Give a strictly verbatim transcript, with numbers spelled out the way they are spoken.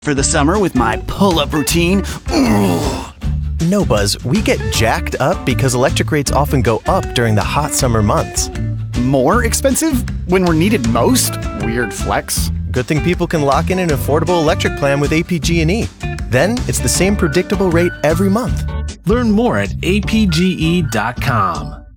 For the summer with my pull-up routine. Ooh. No, Buzz, we get jacked up because electric rates often go up during the hot summer months. More expensive when we're needed most? Weird flex. Good thing people can lock in an affordable electric plan with A P G and E. Then it's the same predictable rate every month. Learn more at A P G E dot com.